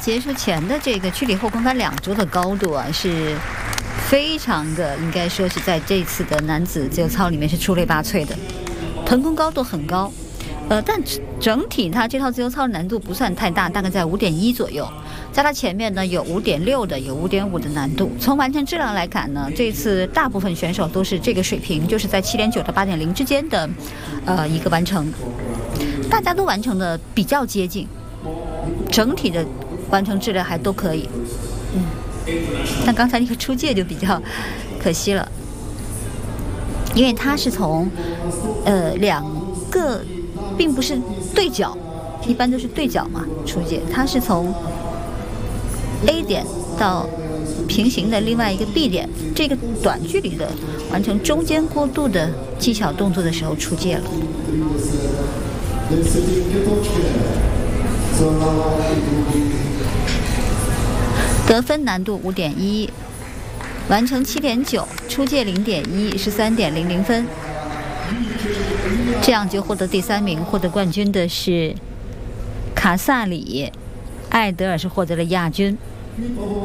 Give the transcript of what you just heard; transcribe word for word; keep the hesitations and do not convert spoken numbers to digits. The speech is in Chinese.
结束前的这个曲里后空翻两周的高度啊，是非常的，应该说是在这次的男子自由操里面是出类拔萃的，腾空高度很高。呃，但整体它这套自由操难度不算太大，大概在五点一左右。在它前面呢，有五点六的，有五点五的难度。从完成质量来看呢，这次大部分选手都是这个水平，就是在七点九到八点零之间的，呃，一个完成。大家都完成的比较接近，整体的完成质量还都可以。嗯，但刚才那个出界就比较可惜了，因为它是从呃两个。并不是对角，一般都是对角嘛出界，它是从 A 点到平行的另外一个 B 点，这个短距离的完成中间过渡的技巧动作的时候出界了。得分难度五点一，完成七点九，出界零点一，是三点零零分。这样就获得第三名，获得冠军的是卡萨里，艾德尔是获得了亚军。